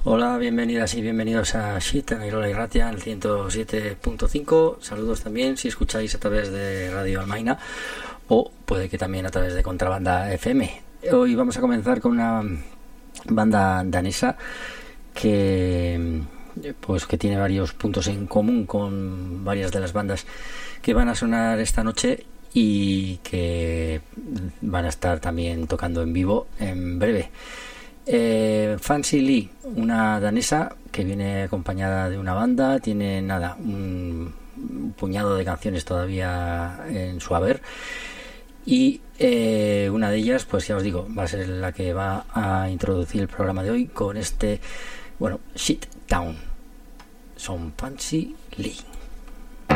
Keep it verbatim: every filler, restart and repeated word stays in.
Hola, bienvenidas y bienvenidos a Shit en Irola y Ratia, el ciento siete punto cinco. Saludos también si escucháis a través de Radio Almaina o puede que también a través de Contrabanda F M. Hoy vamos a comenzar con una banda danesa que pues que tiene varios puntos en común con varias de las bandas que van a sonar esta noche y que van a estar también tocando en vivo en breve. Eh, Fancy Lee, una danesa que viene acompañada de una banda, tiene nada, un, un puñado de canciones todavía en su haber y eh, una de ellas, pues ya os digo, va a ser la que va a introducir el programa de hoy con este, bueno, Shit Town. Son Fancy Lee.